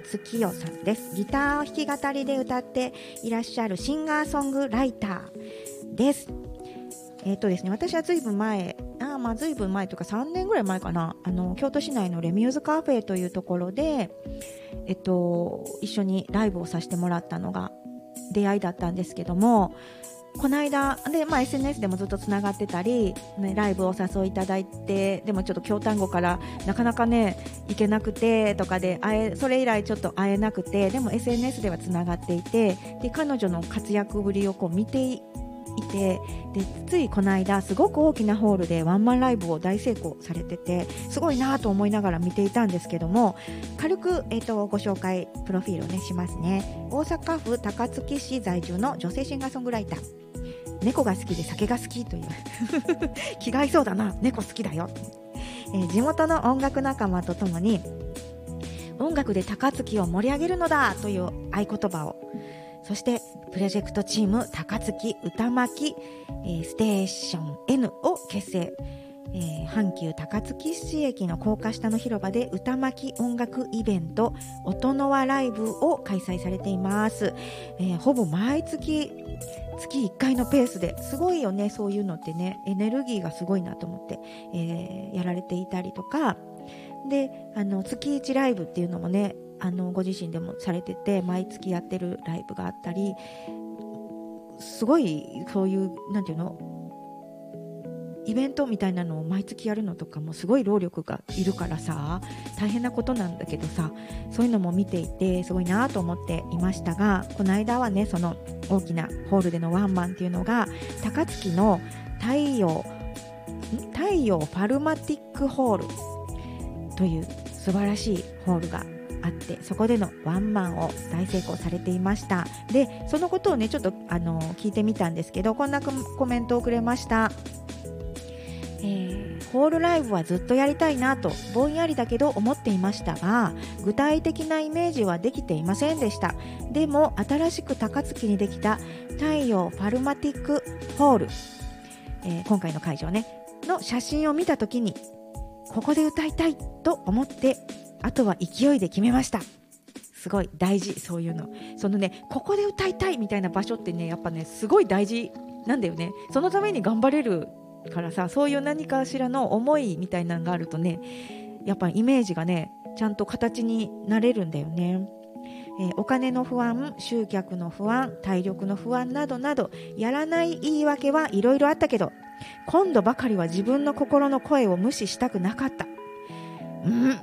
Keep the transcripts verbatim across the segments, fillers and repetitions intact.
えー、月夜さんです。ギターを弾き語りで歌っていらっしゃるシンガーソングライターです。えっとですね、私はずいぶん前、あまあずいぶん前というかさんねんぐらい前かな、あの京都市内のレミューズカフェというところで、えっと、一緒にライブをさせてもらったのが出会いだったんですけども、この間で、まあ、エスエヌエス でもずっとつながってたり、ね、ライブをお誘いいただいて、でもちょっと京丹後からなかなかね行けなくてとかで会え、それ以来ちょっと会えなくて、でも エスエヌエス ではつながっていて、で彼女の活躍ぶりをこう見ていて、でついこの間すごく大きなホールでワンマンライブを大成功されてて、すごいなと思いながら見ていたんですけども、軽く、えー、とご紹介プロフィールを、ね、しますね。大阪府高槻市在住の女性シンガーソングライター、猫が好きで酒が好きという気が合いそうだな、猫好きだよ、えー、地元の音楽仲間とともに音楽で高槻を盛り上げるのだという合言葉を、そしてプロジェクトチーム高槻歌巻、えー、ステーション N を結成、えー、阪急高槻市駅の高架下の広場で歌巻音楽イベント音の輪ライブを開催されています。えー、ほぼ毎月月いっかいのペースですごいよね。そういうのってね、エネルギーがすごいなと思って、えー、やられていたりとかで、あの月いちライブっていうのもね、あのご自身でもされてて、毎月やってるライブがあったり、すごいそういうなんていうの、イベントみたいなのを毎月やるのとかもすごい労力がいるからさ、大変なことなんだけどさ、そういうのも見ていてすごいなと思っていましたが、この間はね、その大きなホールでのワンマンっていうのが高槻の太陽太陽パルマティックホールという素晴らしいホールがあって、そこでのワンマンを大成功されていました。でそのことをねちょっとあの聞いてみたんですけど、こんなコメントをくれました。えー、ホールライブはずっとやりたいなとぼんやりだけど思っていましたが、具体的なイメージはできていませんでした。でも新しく高槻にできた太陽パルマティックホール、えー、今回の会場ねの写真を見たときに、ここで歌いたいと思って、あとは勢いで決めました。すごい大事、そういうの。そのね、ここで歌いたいみたいな場所ってね、やっぱねすごい大事なんだよね。そのために頑張れるからさ、そういう何かしらの思いみたいなのがあるとね、やっぱりイメージがねちゃんと形になれるんだよね。えー、お金の不安、集客の不安、体力の不安などなど、やらない言い訳はいろいろあったけど、今度ばかりは自分の心の声を無視したくなかった。うん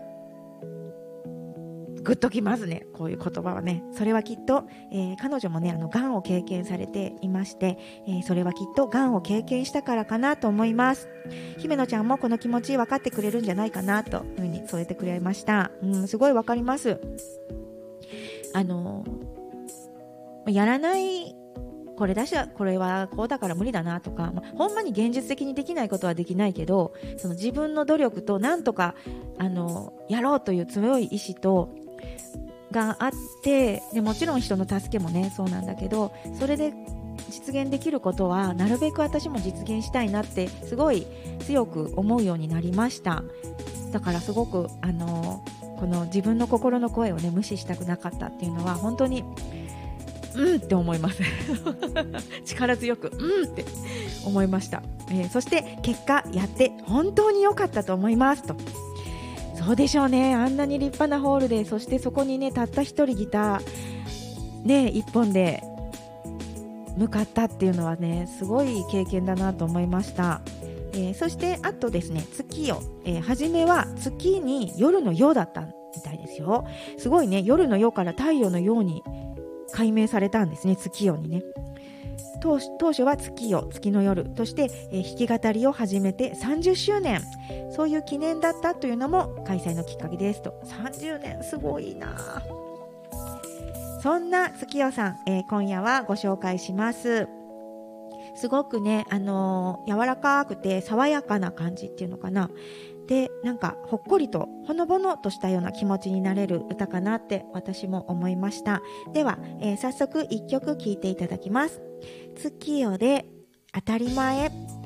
グッときますね、こういう言葉はね。それはきっと、えー、彼女もね、あの、がんを経験されていまして、えー、それはきっとがんを経験したからかなと思います。姫野ちゃんもこの気持ち分かってくれるんじゃないかなというふうに添えてくれました。うん、すごい分かります。あのー、やらないこれだしこれはこうだから無理だなとか、まあ、ほんまに現実的にできないことはできないけど、その自分の努力となんとかあのやろうという強い意志とがあって、でもちろん人の助けもねそうなんだけど、それで実現できることはなるべく私も実現したいなってすごい強く思うようになりました。だからすごくあのこの自分の心の声をね無視したくなかったっていうのは本当にうんって思います力強くうんって思いました。えー、そして結果やって本当に良かったと思いますと。そうでしょうね。あんなに立派なホールで、そしてそこにねたった一人ギターね一本で向かったっていうのはねすごい経験だなと思いました。えー、そしてあとですね、月夜、えー、初めは月に夜の夜だったみたいですよ。すごいね、夜の夜から太陽のように改名されたんですね、月夜にね。当, 当初は月夜、月の夜として、えー、弾き語りを始めてさんじゅっしゅうねん、そういう記念だったというのも開催のきっかけですと。さんじゅうねんすごいな。そんな月夜さん、えー、今夜はご紹介します。すごくね、あのー、柔らかくて爽やかな感じっていうのかな。で、なんかほっこりとほのぼのとしたような気持ちになれる歌かなって私も思いました。では、えー、早速一曲聴いていただきます。月夜で当たり前。